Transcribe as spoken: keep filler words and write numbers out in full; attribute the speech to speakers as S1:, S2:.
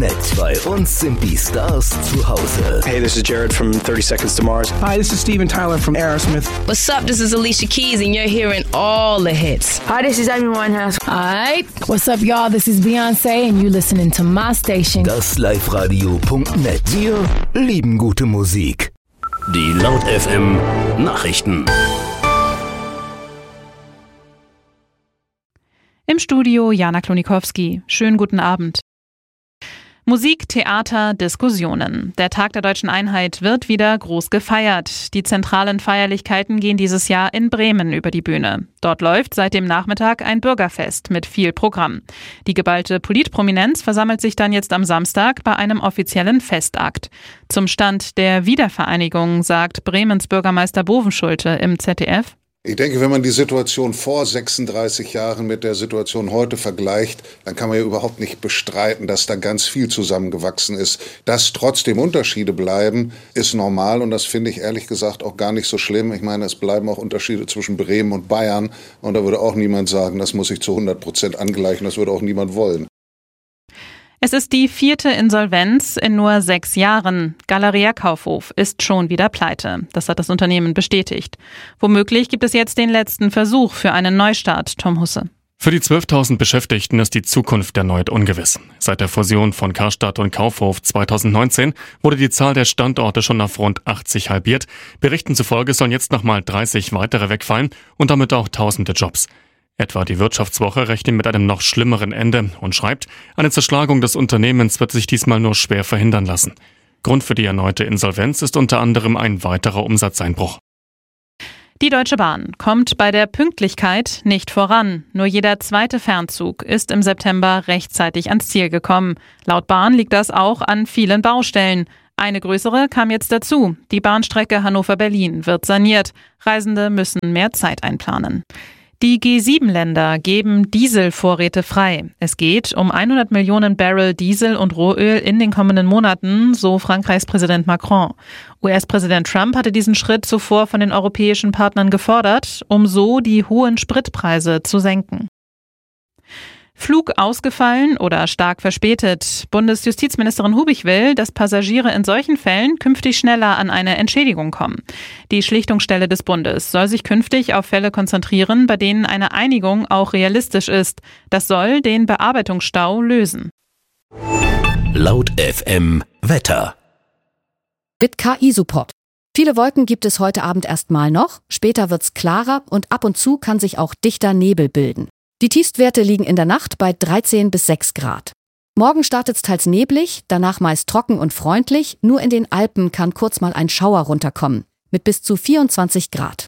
S1: net. Bei uns sind die Stars zu Hause.
S2: Hey, this is Jared from thirty seconds to Mars.
S3: Hi, this is Steven Tyler from Aerosmith.
S4: What's up? This is Alicia Keys and you're hearing all the hits.
S5: Hi, this is Amy Winehouse.
S6: Alright, what's up, y'all? This is Beyonce and you listening to my station.
S1: Das live radio punkt net. Wir lieben gute Musik.
S7: Die Laut F M Nachrichten.
S8: Im Studio Jana Klonikowski. Schönen guten Abend. Musik, Theater, Diskussionen. Der Tag der Deutschen Einheit wird wieder groß gefeiert. Die zentralen Feierlichkeiten gehen dieses Jahr in Bremen über die Bühne. Dort läuft seit dem Nachmittag ein Bürgerfest mit viel Programm. Die geballte Politprominenz versammelt sich dann jetzt am Samstag bei einem offiziellen Festakt. Zum Stand der Wiedervereinigung sagt Bremens Bürgermeister Bovenschulte im Z D F:
S9: Ich denke, wenn man die Situation vor sechsunddreißig Jahren mit der Situation heute vergleicht, dann kann man ja überhaupt nicht bestreiten, dass da ganz viel zusammengewachsen ist. Dass trotzdem Unterschiede bleiben, ist normal und das finde ich ehrlich gesagt auch gar nicht so schlimm. Ich meine, es bleiben auch Unterschiede zwischen Bremen und Bayern und da würde auch niemand sagen, das muss ich zu hundert Prozent angleichen, das würde auch niemand wollen.
S8: Es ist die vierte Insolvenz in nur sechs Jahren. Galeria Kaufhof ist schon wieder pleite. Das hat das Unternehmen bestätigt. Womöglich gibt es jetzt den letzten Versuch für einen Neustart. Tom Husse.
S10: Für die zwölftausend Beschäftigten ist die Zukunft erneut ungewiss. Seit der Fusion von Karstadt und Kaufhof zweitausendneunzehn wurde die Zahl der Standorte schon auf rund achtzig halbiert. Berichten zufolge sollen jetzt nochmal dreißig weitere wegfallen und damit auch tausende Jobs. Etwa die Wirtschaftswoche rechnet mit einem noch schlimmeren Ende und schreibt, eine Zerschlagung des Unternehmens wird sich diesmal nur schwer verhindern lassen. Grund für die erneute Insolvenz ist unter anderem ein weiterer Umsatzeinbruch.
S8: Die Deutsche Bahn kommt bei der Pünktlichkeit nicht voran. Nur jeder zweite Fernzug ist im September rechtzeitig ans Ziel gekommen. Laut Bahn liegt das auch an vielen Baustellen. Eine größere kam jetzt dazu. Die Bahnstrecke Hannover-Berlin wird saniert. Reisende müssen mehr Zeit einplanen. Die G sieben Länder geben Dieselvorräte frei. Es geht um hundert Millionen Barrel Diesel und Rohöl in den kommenden Monaten, so Frankreichs Präsident Macron. U S-Präsident Trump hatte diesen Schritt zuvor von den europäischen Partnern gefordert, um so die hohen Spritpreise zu senken. Flug ausgefallen oder stark verspätet. Bundesjustizministerin Hubig will, dass Passagiere in solchen Fällen künftig schneller an eine Entschädigung kommen. Die Schlichtungsstelle des Bundes soll sich künftig auf Fälle konzentrieren, bei denen eine Einigung auch realistisch ist. Das soll den Bearbeitungsstau lösen.
S1: Laut F M Wetter.
S11: Mit K I-Support. Viele Wolken gibt es heute Abend erstmal noch, später wird's klarer und ab und zu kann sich auch dichter Nebel bilden. Die Tiefstwerte liegen in der Nacht bei dreizehn bis sechs Grad. Morgen startet's teils neblig, danach meist trocken und freundlich. Nur in den Alpen kann kurz mal ein Schauer runterkommen, mit bis zu vierundzwanzig Grad.